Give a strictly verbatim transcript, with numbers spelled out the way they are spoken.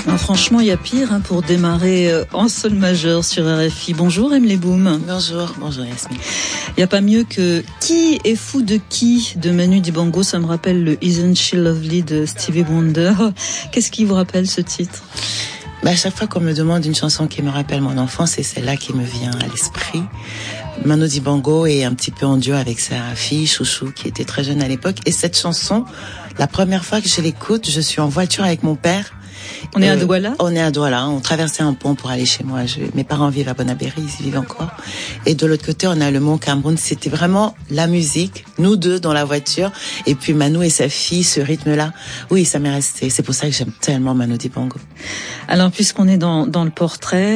Alors franchement, il y a pire hein, pour démarrer euh, en sol majeur sur R F I. Bonjour Emily Boom. Bonjour, bonjour Yasmine. Il n'y a pas mieux que Qui est fou de qui de Manu Dibango. Ça me rappelle le Isn't She Lovely de Stevie Wonder. Qu'est-ce qui vous rappelle ce titre ? Bah, à chaque fois qu'on me demande une chanson qui me rappelle mon enfance, c'est celle-là qui me vient à l'esprit. Manu Dibango est un petit peu en duo avec sa fille Chouchou qui était très jeune à l'époque. Et cette chanson, la première fois que je l'écoute, je suis en voiture avec mon père. On est euh, à Douala ? On est à Douala. On traversait un pont pour aller chez moi. Je, mes parents vivent à Bonabéry, ils y vivent encore. Et de l'autre côté, on a le Mont Cameroun. C'était vraiment la musique, nous deux dans la voiture. Et puis Manu et sa fille, ce rythme-là. Oui, ça m'est resté. C'est pour ça que j'aime tellement Manu Dibango. Alors, puisqu'on est dans, dans le portrait,